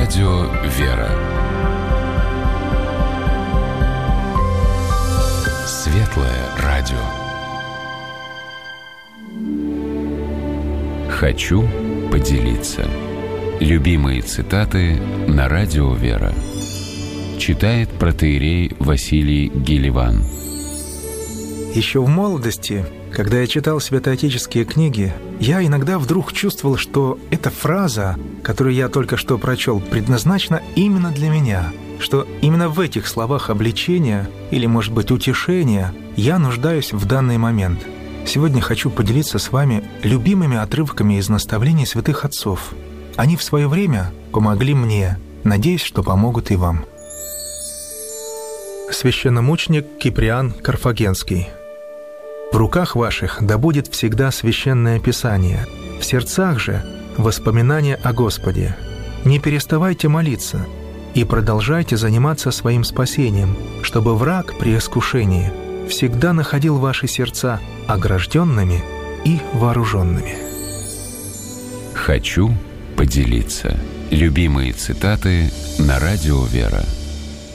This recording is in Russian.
Радио «Вера». Светлое радио. Хочу поделиться. Любимые цитаты на Радио «Вера». Читает протоиерей Василий Геливан. Еще в молодости, когда я читал святоотеческие книги, я иногда вдруг чувствовал, что эта фраза, которую я только что прочел, предназначена именно для меня, что именно в этих словах обличения или, может быть, утешения я нуждаюсь в данный момент. Сегодня хочу поделиться с вами любимыми отрывками из наставлений святых отцов. Они в свое время помогли мне, надеюсь, что помогут и вам. Священномученик Киприан Карфагенский. В руках ваших да будет всегда священное Писание, в сердцах же воспоминания о Господе. Не переставайте молиться и продолжайте заниматься своим спасением, чтобы враг при искушении всегда находил ваши сердца огражденными и вооруженными. Хочу поделиться. Любимые цитаты на Радио «Вера».